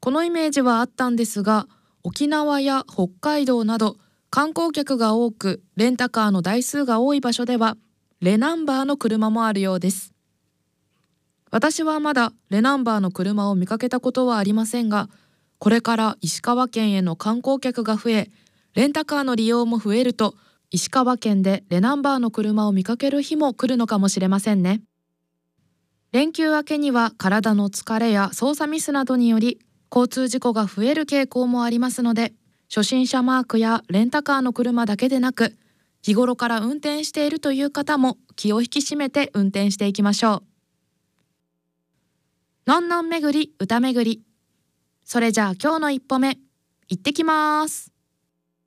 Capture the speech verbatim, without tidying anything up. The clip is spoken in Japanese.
このイメージはあったんですが、沖縄や北海道など観光客が多くレンタカーの台数が多い場所ではレナンバーの車もあるようです。私はまだレナンバーの車を見かけたことはありませんが、これから石川県への観光客が増え、レンタカーの利用も増えると、石川県でレナンバーの車を見かける日も来るのかもしれませんね。連休明けには体の疲れや操作ミスなどにより交通事故が増える傾向もありますので、初心者マークやレンタカーの車だけでなく、日頃から運転しているという方も気を引き締めて運転していきましょう。のんのん巡り歌巡り。それじゃあ今日の一歩目、行ってきます。